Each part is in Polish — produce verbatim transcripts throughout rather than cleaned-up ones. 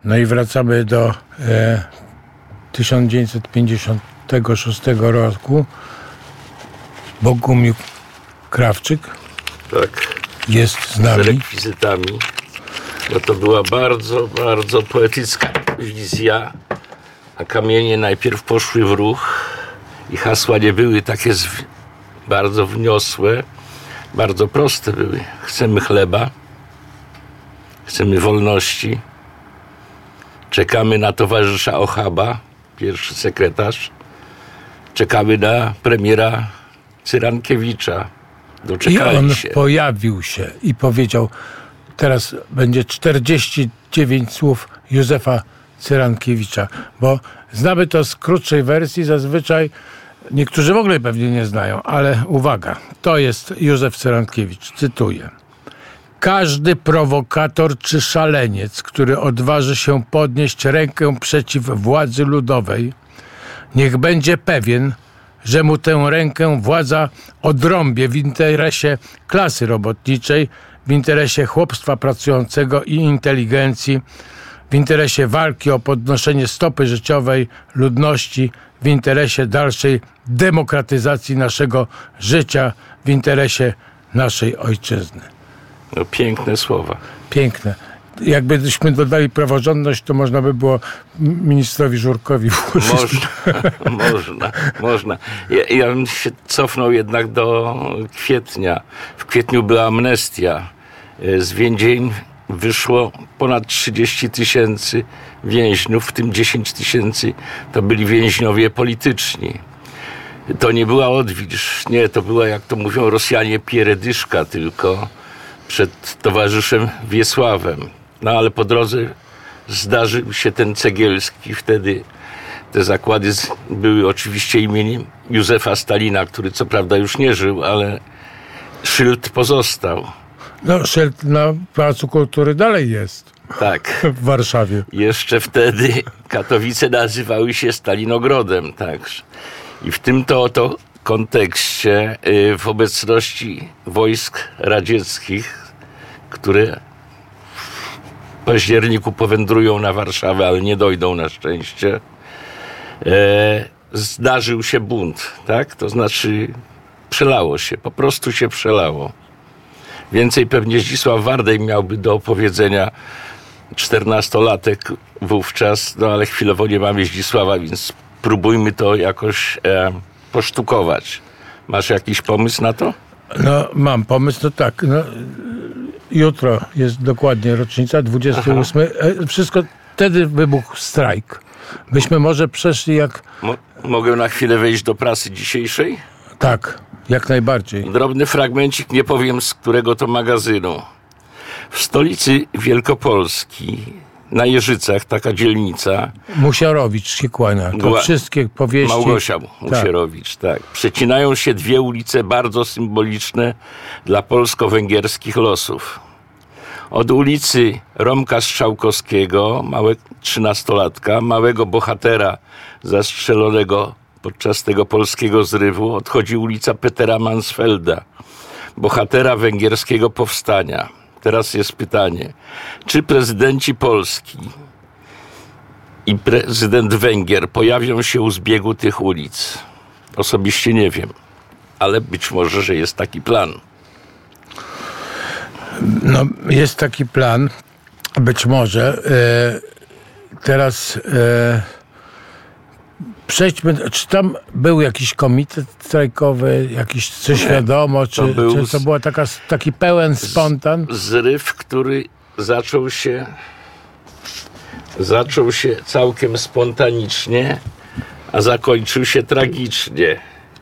No i wracamy do e, tysiąc dziewięćset pięćdziesiątego szóstego roku. Bogumił Krawczyk tak, jest z nami. Z rekwizytami. No to była bardzo, bardzo poetycka wizja, a kamienie najpierw poszły w ruch i hasła nie były takie zw- bardzo wniosłe, bardzo proste były. Chcemy chleba, chcemy wolności, czekamy na towarzysza Ochaba, pierwszy sekretarz, czekamy na premiera Cyrankiewicza. Doczekali I on się. pojawił się i powiedział, teraz będzie czterdzieści dziewięć słów Józefa Cyrankiewicza, bo znamy to z krótszej wersji, zazwyczaj niektórzy w ogóle pewnie nie znają, ale uwaga, to jest Józef Cyrankiewicz, cytuję. Każdy prowokator czy szaleniec, który odważy się podnieść rękę przeciw władzy ludowej, niech będzie pewien, że mu tę rękę władza odrąbie w interesie klasy robotniczej, w interesie chłopstwa pracującego i inteligencji, w interesie walki o podnoszenie stopy życiowej ludności, w interesie dalszej demokratyzacji naszego życia, w interesie naszej ojczyzny. No, piękne słowa. Piękne. Jakbyśmy dodali praworządność, to można by było ministrowi Żurkowi włożyć. Można, można, można. Ja, ja bym się cofnął jednak do kwietnia. W kwietniu była amnestia. Z więzień wyszło ponad trzydzieści tysięcy więźniów, w tym dziesięć tysięcy to byli więźniowie polityczni. To nie była odwilż, nie, to była, jak to mówią Rosjanie, pieredyszka tylko przed towarzyszem Wiesławem. No ale po drodze zdarzył się ten Cegielski. Wtedy te zakłady były oczywiście imieniem Józefa Stalina, który co prawda już nie żył, ale szyld pozostał. No, szyld na Placu Kultury dalej jest. Tak. W Warszawie. Jeszcze wtedy Katowice nazywały się Stalinogrodem. Tak. I w tym to oto kontekście, w obecności wojsk radzieckich, które w październiku powędrują na Warszawę, ale nie dojdą na szczęście, e, zdarzył się bunt, tak? To znaczy przelało się, po prostu się przelało. Więcej pewnie Zdzisław Wardej miałby do opowiedzenia, czternastolatek wówczas, no ale chwilowo nie mamy Zdzisława, więc próbujmy to jakoś e, posztukować. Masz jakiś pomysł na to? No, mam pomysł, no tak. No, jutro jest dokładnie rocznica, dwudziestego ósmego. Aha. Wszystko, wtedy wybuchł strajk. Byśmy może przeszli jak... Mo- mogę na chwilę wejść do prasy dzisiejszej? Tak, jak najbardziej. Drobny fragmencik, nie powiem z którego to magazynu. W stolicy Wielkopolski, na Jeżycach, taka dzielnica. Musiarowicz się kłania. To Gła- wszystkie powieści... Małgosia Musierowicz, tak. tak. Przecinają się dwie ulice bardzo symboliczne dla polsko-węgierskich losów. Od ulicy Romka Strzałkowskiego, małe trzynastolatka, małego bohatera zastrzelonego podczas tego polskiego zrywu, odchodzi ulica Petera Mansfelda, bohatera węgierskiego powstania. Teraz jest pytanie, czy prezydenci Polski i prezydent Węgier pojawią się u zbiegu tych ulic? Osobiście nie wiem, ale być może, że jest taki plan. No, jest taki plan, być może. E, teraz e, przejdźmy, czy tam był jakiś komitet strajkowy, jakiś, czy nie, świadomo, czy to, był czy to był taka, taki pełen spontan? Zryw, który zaczął się zaczął się całkiem spontanicznie, a zakończył się tragicznie.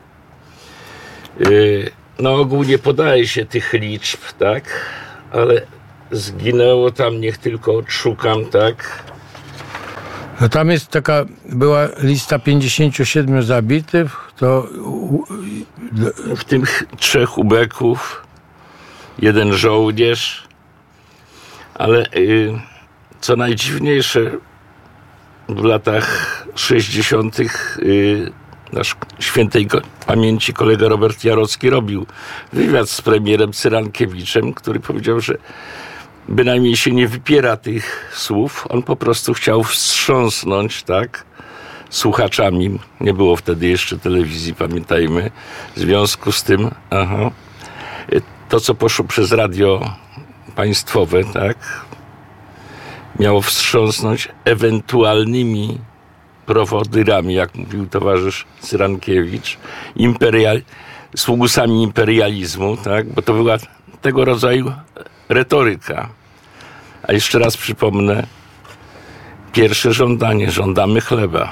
Yy, no ogólnie podaje się tych liczb, tak? Ale zginęło tam, niech tylko odszukam, tak? No tam jest taka, była lista pięćdziesięciu siedmiu zabitych, to... W tym trzech ubeków, jeden żołnierz, ale yy, co najdziwniejsze, w latach sześćdziesiątych yy, nasz świętej pamięci kolega Robert Jarocki robił wywiad z premierem Cyrankiewiczem, który powiedział, że bynajmniej się nie wypiera tych słów. On po prostu chciał wstrząsnąć, tak, słuchaczami. Nie było wtedy jeszcze telewizji, pamiętajmy. W związku z tym, aha, to, co poszło przez radio państwowe, tak, miało wstrząsnąć ewentualnymi prowodyrami, jak mówił towarzysz Cyrankiewicz, imperial, sługusami imperializmu, tak, bo to była tego rodzaju retoryka. A jeszcze raz przypomnę, pierwsze żądanie, żądamy chleba.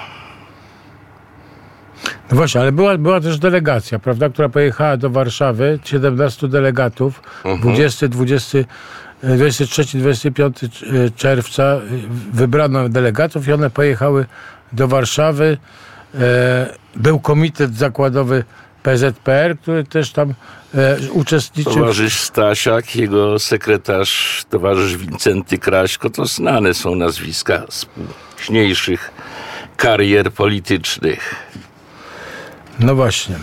No właśnie, ale była, była też delegacja, prawda, która pojechała do Warszawy, siedemnastu delegatów, uh-huh. dwudziestego, dwudziestego, dwudziestego trzeciego, dwudziestego piątego czerwca wybrano delegatów i one pojechały do Warszawy. Był komitet zakładowy P Z P R, który też tam e, uczestniczył. Towarzysz Stasiak, jego sekretarz, towarzysz Wincenty Kraśko, to znane są nazwiska z późniejszych karier politycznych. No właśnie.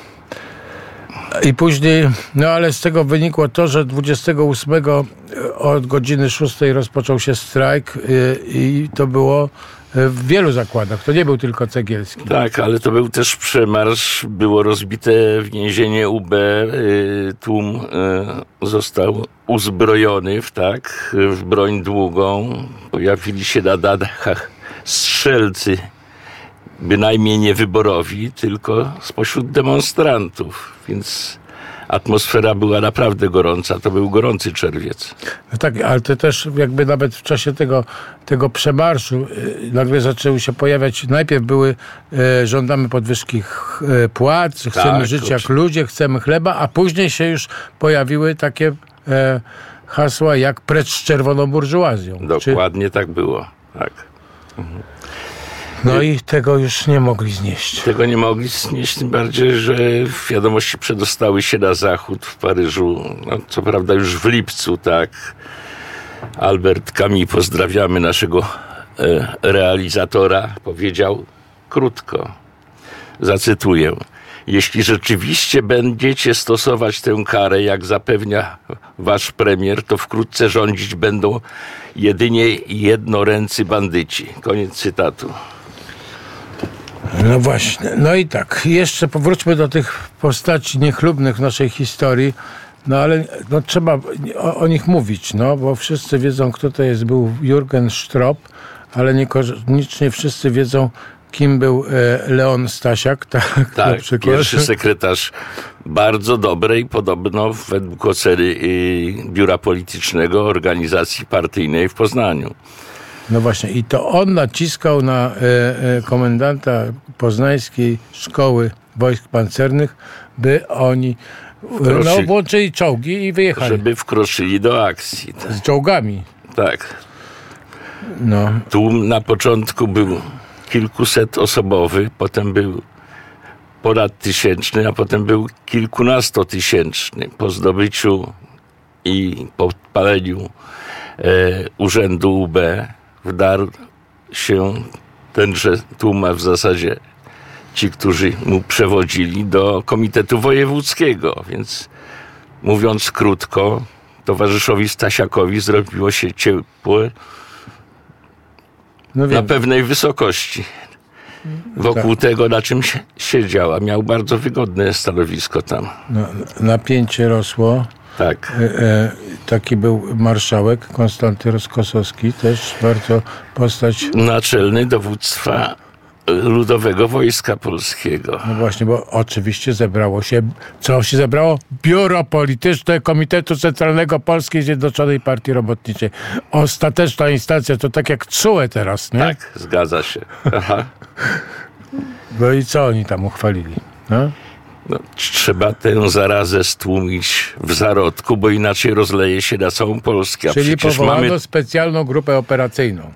I później, no ale z tego wynikło to, że dwudziestego ósmego od godziny szóstej rozpoczął się strajk i, i to było w wielu zakładach. To nie był tylko Cegielski. Tak, ale to był też przemarsz. Było rozbite więzienie U B. Tłum został uzbrojony w, tak, w broń długą. Pojawili się na dachach strzelcy, bynajmniej nie wyborowi, tylko spośród demonstrantów. Więc atmosfera była naprawdę gorąca. To był gorący czerwiec. No tak, ale to też jakby nawet w czasie tego, tego przemarszu yy, nagle zaczęły się pojawiać, najpierw były yy, żądamy podwyżki yy, płac, chcemy tak, żyć jak ludzie, chcemy chleba, a później się już pojawiły takie yy, hasła jak precz z czerwoną burżuazją. Dokładnie Czy... tak było. Tak. Mhm. No i tego już nie mogli znieść. Tego nie mogli znieść, tym bardziej, że wiadomości przedostały się na zachód w Paryżu. No, co prawda już w lipcu, tak. Albert Camus, pozdrawiamy naszego e, realizatora, powiedział krótko, zacytuję: jeśli rzeczywiście będziecie stosować tę karę, jak zapewnia wasz premier, to wkrótce rządzić będą jedynie jednoręcy bandyci. Koniec cytatu. No właśnie. No i tak, jeszcze powróćmy do tych postaci niechlubnych w naszej historii, no ale no, trzeba o, o nich mówić, no, bo wszyscy wiedzą, kto to jest, był Jurgen Stroop, ale niekoniecznie wszyscy wiedzą, kim był e, Leon Stasiak. Tak, tak, na przykład. Pierwszy sekretarz bardzo dobrej, podobno według oceny y, Biura Politycznego Organizacji Partyjnej w Poznaniu. No właśnie, i to on naciskał na e, e, komendanta Poznańskiej Szkoły Wojsk Pancernych, by oni Wkroczy, no, włączyli czołgi i wyjechali. Żeby wkroczyli do akcji. Tak. Z czołgami. Tak. No. Tłum na początku był kilkuset osobowy, potem był ponad tysięczny, a potem był kilkunastotysięczny. Po zdobyciu i podpaleniu e, urzędu U B wdarł się tenże tłum, a w zasadzie ci, którzy mu przewodzili, do Komitetu Wojewódzkiego. Więc mówiąc krótko, towarzyszowi Stasiakowi zrobiło się ciepłe no na pewnej wysokości. Wokół tak. tego, na czym się, siedział, a miał bardzo wygodne stanowisko tam. No, napięcie rosło. Tak. E, e, taki był marszałek Konstanty Roskosowski, też bardzo postać... Naczelny dowództwa Ludowego Wojska Polskiego. No właśnie, bo oczywiście zebrało się, co się zebrało? Biuro Polityczne Komitetu Centralnego Polskiej Zjednoczonej Partii Robotniczej. Ostateczna instancja, to tak jak C U E teraz, nie? Tak, zgadza się. Aha. No i co oni tam uchwalili? No? No, trzeba tę zarazę stłumić w zarodku, bo inaczej rozleje się na całą Polskę. A Czyli powołano mamy... specjalną grupę operacyjną.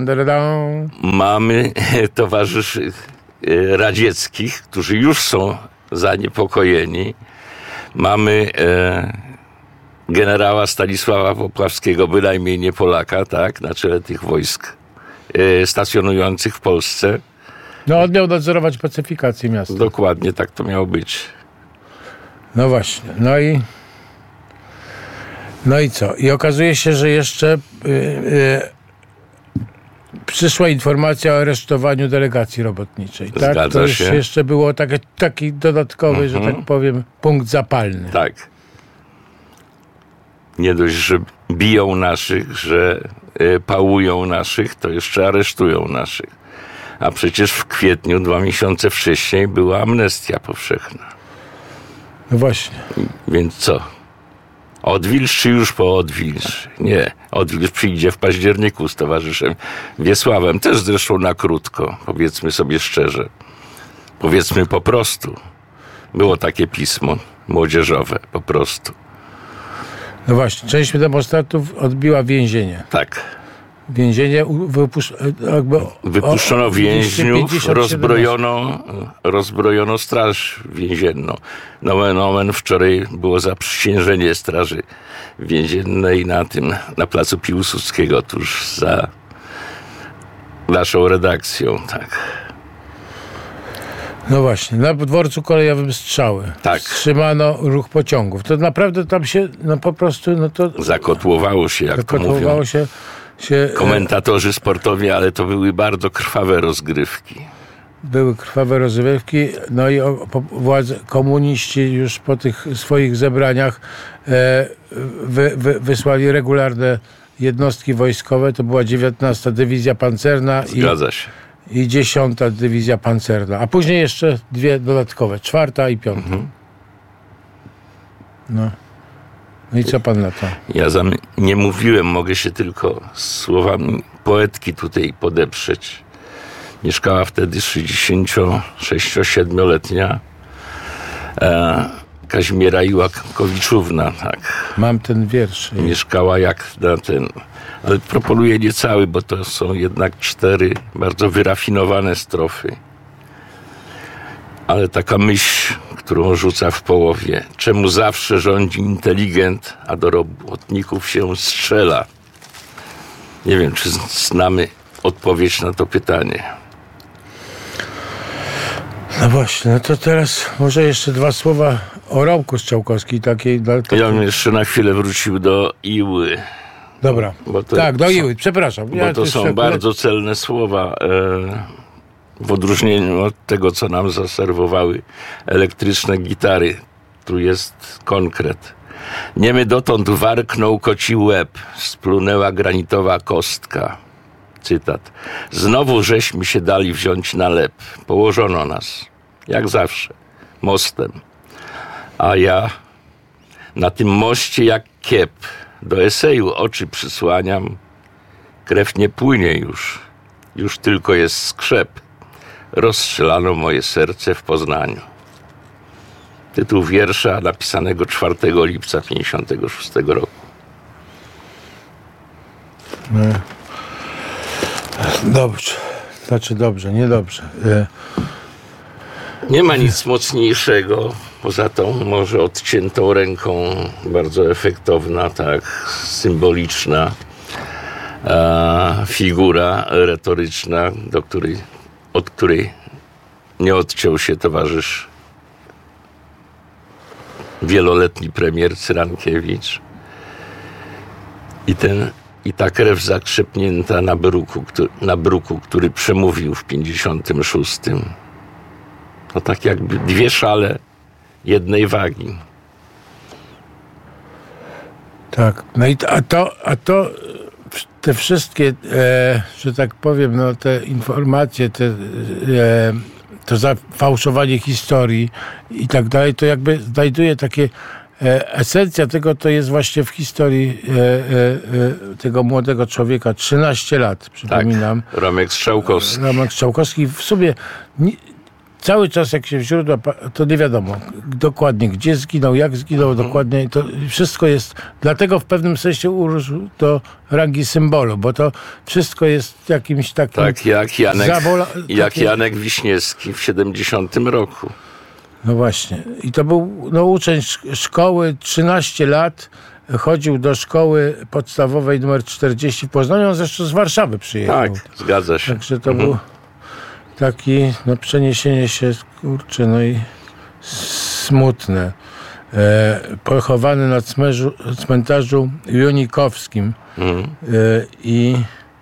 Mamy towarzyszy radzieckich, którzy już są zaniepokojeni. Mamy e, generała Stanisława Popławskiego, bynajmniej nie Polaka, tak, na czele tych wojsk e, stacjonujących w Polsce. No on miał nadzorować pacyfikację miasta. Dokładnie, tak to miało być. No właśnie, no i No i co? I okazuje się, że jeszcze yy, yy, przyszła informacja o aresztowaniu delegacji robotniczej. Tak? Zgadza To już się. jeszcze było takie, taki dodatkowy, mhm. że tak powiem, punkt zapalny. Tak. Nie dość, że biją naszych, że y, pałują naszych, to jeszcze aresztują naszych. A przecież w kwietniu, dwa miesiące wcześniej, była amnestia powszechna. No właśnie. Więc co? Odwilż czy już po Odwilż? Nie. Odwilż przyjdzie w październiku z towarzyszem Wiesławem. Też zresztą na krótko. Powiedzmy sobie szczerze. Powiedzmy po prostu. Było takie pismo młodzieżowe. Po prostu. No właśnie. Część demonstrantów odbiła więzienie. Tak. Więzienie wypusz... jakby Wypuszczono o, więźniów, rozbrojono, rozbrojono straż więzienną. Nomen omen, wczoraj było zaprzysiężenie straży więziennej na tym, na placu Piłsudskiego, tuż za naszą redakcją, tak. No właśnie, na dworcu kolejowym strzały. Tak. Wstrzymano ruch pociągów. To naprawdę tam się, no po prostu, no to... Zakotłowało się, jak to mówią. Zakotłowało się... Się, komentatorzy sportowi, ale to były bardzo krwawe rozgrywki. Były krwawe rozgrywki, no i o, po, władze, komuniści już po tych swoich zebraniach e, wy, wy, wysłali regularne jednostki wojskowe. To była dziewiętnasta Dywizja Pancerna Zgadza się. i, i dziesiąta Dywizja Pancerna, a później jeszcze dwie dodatkowe, czwarta i piąta. Mhm. No. No i co pan na to? Ja za nie mówiłem, mogę się tylko słowami poetki tutaj podeprzeć. Mieszkała wtedy sześćdziesięciosiedmioletnia e, Kazimiera Iłakowiczówna, tak. Mam ten wiersz. Mieszkała jak na ten, ale proponuję nie cały, bo to są jednak cztery bardzo wyrafinowane strofy. Ale taka myśl, którą rzuca w połowie. Czemu zawsze rządzi inteligent, a do robotników się strzela? Nie wiem, czy znamy odpowiedź na to pytanie. No właśnie, no to teraz może jeszcze dwa słowa o Romku Strzałkowskiej. Takiej, takiej... Ja bym jeszcze na chwilę wrócił do Iły. Dobra, tak, do Iły, przepraszam. Bo ja to są akurat... bardzo celne słowa. E... W odróżnieniu od tego, co nam zaserwowały elektryczne gitary. Tu jest konkret. Niemy dotąd warknął koci łeb, splunęła granitowa kostka. Cytat. Znowu żeśmy się dali wziąć na lep. Położono nas, jak zawsze, mostem. A ja na tym moście jak kiep. Do eseju oczy przysłaniam. Krew nie płynie już. Już tylko jest skrzep. Rozstrzelano moje serce w Poznaniu. Tytuł wiersza napisanego czwartego lipca pięćdziesiątego szóstego roku. No. Dobrze. Znaczy dobrze, niedobrze. Nie ma nic mocniejszego poza tą może odciętą ręką, bardzo efektowna, tak, symboliczna a, figura retoryczna, do której od której nie odciął się towarzysz wieloletni premier Cyrankiewicz. I, ten, i ta krew zakrzepnięta na bruku, który, na bruku, który przemówił w pięćdziesiątym szóstym. No tak jakby dwie szale jednej wagi. Tak, no i to, a to, a to te wszystkie, e, że tak powiem, no te informacje, te, e, to zafałszowanie historii i tak dalej, to jakby znajduje takie e, esencja tego, to jest właśnie w historii e, e, tego młodego człowieka, trzynaście lat, przypominam. Tak, Romek Strzałkowski. Romek Strzałkowski w sumie nie, cały czas jak się w źródła, to nie wiadomo dokładnie, gdzie zginął, jak zginął mhm. dokładnie. To wszystko jest, dlatego w pewnym sensie urósł do rangi symbolu, bo to wszystko jest jakimś takim... Tak, jak Janek, zawola, jak takie... Janek Wiśniewski w siedemdziesiątym roku. No właśnie. I to był no, uczeń szkoły, trzynaście lat, chodził do szkoły podstawowej numer czterdzieści w Poznaniu, on zresztą z Warszawy przyjechał. Tak, zgadza się. Także to mhm. był taki, no przeniesienie się, kurczę, no i smutne. e, pochowany na cmentarzu, cmentarzu Junikowskim. Mhm. E, I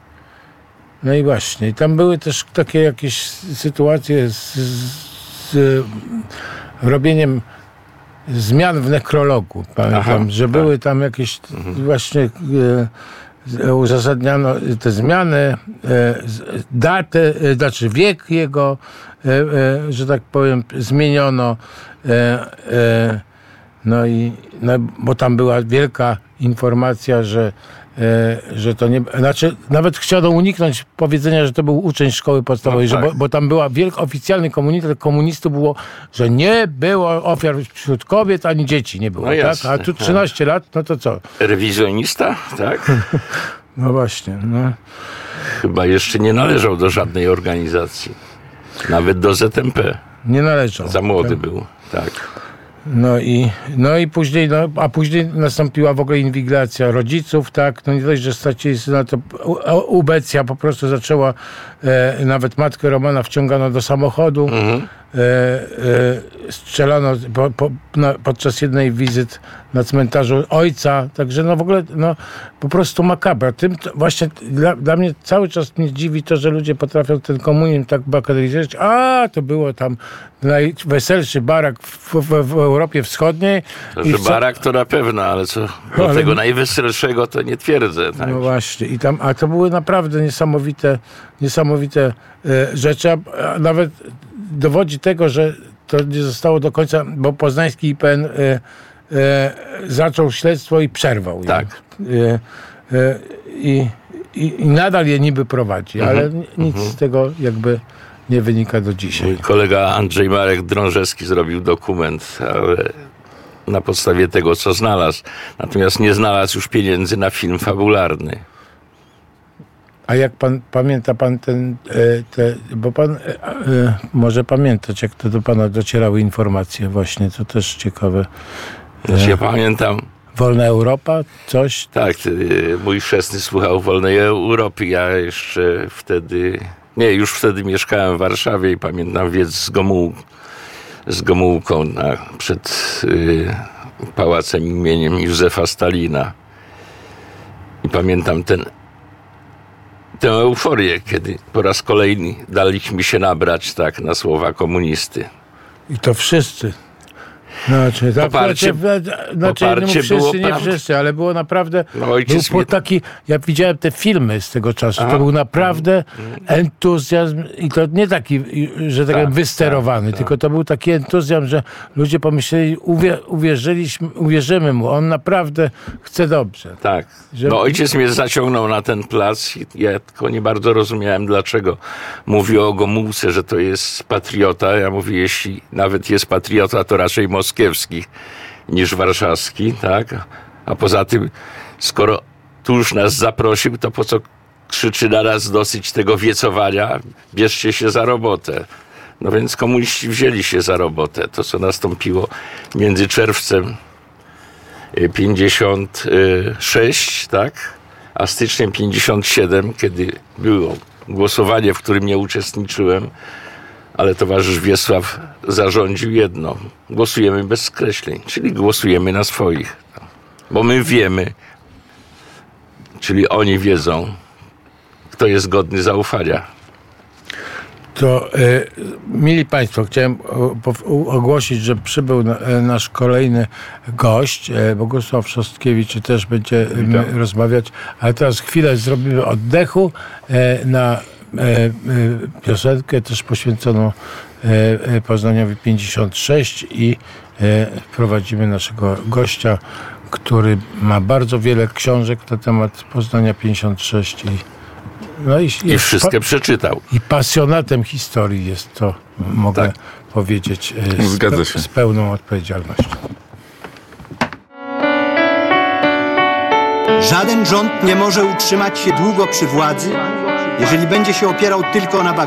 no i właśnie, i tam były też takie jakieś sytuacje z, z robieniem zmian w nekrologu. Pamiętam, Aha, że tak. były tam jakieś mhm. właśnie e, uzasadniano te zmiany, e, datę, e, znaczy wiek jego, e, e, że tak powiem, zmieniono. E, e, no i no, bo tam była wielka informacja, że że to nie, znaczy nawet chciano uniknąć powiedzenia, że to był uczeń szkoły podstawowej, no tak. że, bo, bo tam była wielki oficjalny komunikat komunistów było, że nie było ofiar wśród kobiet ani dzieci nie było, no tak? A tu trzynaście lat, no to co? Rewizjonista, tak? No właśnie, no. Chyba jeszcze nie należał do żadnej organizacji. Nawet do Z M P. Nie należał. Za młody tak? był, tak. No i, no i później, no, a później nastąpiła w ogóle inwigilacja rodziców, tak, no nie dość, że stracili syna, to ubecja po prostu zaczęła, e, nawet matkę Romana wciągano do samochodu, mhm. e, e, strzelano po, po, na, podczas jednej wizyt na cmentarzu ojca, także no w ogóle, no po prostu makabra. Tym to, właśnie dla, dla mnie cały czas mnie dziwi to, że ludzie potrafią ten komunizm tak bagatelizować, a to było tam najweselszy barak w, w, w Europie Wschodniej. To, że barak to na pewno, ale co do no, ale... tego najweselszego to nie twierdzę. Tak? No właśnie. I tam, a to były naprawdę niesamowite, niesamowite e, rzeczy. A, a nawet dowodzi tego, że to nie zostało do końca, bo poznański I P N e, e, zaczął śledztwo i przerwał. Tak. Je. E, e, i, i, I nadal je niby prowadzi, mhm. ale nic mhm. z tego jakby nie wynika do dzisiaj. Mój kolega Andrzej Marek Drążewski zrobił dokument, ale na podstawie tego, co znalazł. Natomiast nie znalazł już pieniędzy na film fabularny. A jak pan, pamięta pan ten, te, bo pan e, e, może pamiętać, jak to do pana docierały informacje właśnie, to też ciekawe. Znaczy, ja pamiętam. Wolna Europa? Coś? Tak, mój chrzestny słuchał Wolnej Europy. Ja jeszcze wtedy... Nie, już wtedy mieszkałem w Warszawie i pamiętam wiec z, Gomuł, z Gomułką na, przed y, pałacem imieniem Józefa Stalina. I pamiętam ten, tę euforię, kiedy po raz kolejny daliśmy się nabrać tak na słowa komunisty. I to wszyscy. Znaczy, tak, poparcie, znaczy, znaczy poparcie no, wszyscy, było nie prawda. wszyscy, ale było naprawdę, no, był mnie... taki, ja widziałem te filmy z tego czasu, Aha. to był naprawdę entuzjazm i to nie taki, że tak, tak wysterowany, tak, tylko to był taki entuzjazm, że ludzie pomyśleli, uwier- uwierzyliśmy, uwierzymy mu, on naprawdę chce dobrze. Tak, że... no ojciec mnie zaciągnął na ten plac i ja tylko nie bardzo rozumiałem, dlaczego mówi o Gomułce, że to jest patriota. Ja mówię, jeśli nawet jest patriota, to raczej moskiewski niż warszawski, tak? A poza tym, skoro tu już nas zaprosił, to po co krzyczy na nas dosyć tego wiecowania? Bierzcie się za robotę. No więc komuniści wzięli się za robotę. To, co nastąpiło między czerwcem pięćdziesiąt sześć, tak? A styczniem pięćdziesiąt siedem, kiedy było głosowanie, w którym nie uczestniczyłem, ale towarzysz Wiesław zarządził jedno. Głosujemy bez skreśleń, czyli głosujemy na swoich. Bo my wiemy, czyli oni wiedzą, kto jest godny zaufania. To, e, mili Państwo, chciałem o, o, ogłosić, że przybył na, e, nasz kolejny gość, e, Bogusław Szostkiewicz, też będziemy rozmawiać, ale teraz chwilę zrobimy oddechu e, na E, e, piosenkę też poświęconą e, Poznaniowi pięćdziesiąt sześć i e, wprowadzimy naszego gościa, który ma bardzo wiele książek na temat Poznania pięćdziesiąt sześć i, no i, I wszystkie pa- przeczytał. I pasjonatem historii jest to, mogę tak. powiedzieć e, z, Zgadza się. z pełną odpowiedzialnością. Żaden rząd nie może utrzymać się długo przy władzy, jeżeli będzie się opierał tylko na